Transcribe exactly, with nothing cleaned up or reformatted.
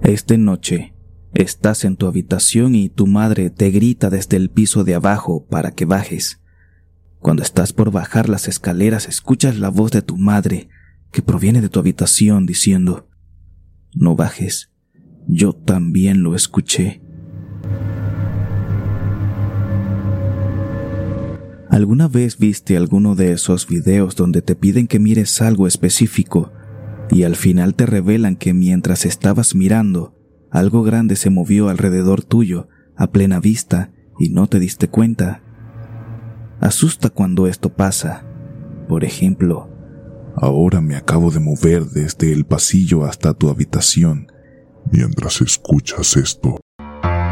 Es de noche. Estás en tu habitación y tu madre te grita desde el piso de abajo para que bajes. Cuando estás por bajar las escaleras, escuchas la voz de tu madre que proviene de tu habitación diciendo: «No bajes, yo también lo escuché». ¿Alguna vez viste alguno de esos videos donde te piden que mires algo específico y al final te revelan que mientras estabas mirando, algo grande se movió alrededor tuyo a plena vista y no te diste cuenta? Asusta cuando esto pasa. Por ejemplo: «Ahora me acabo de mover desde el pasillo hasta tu habitación. Mientras escuchas esto,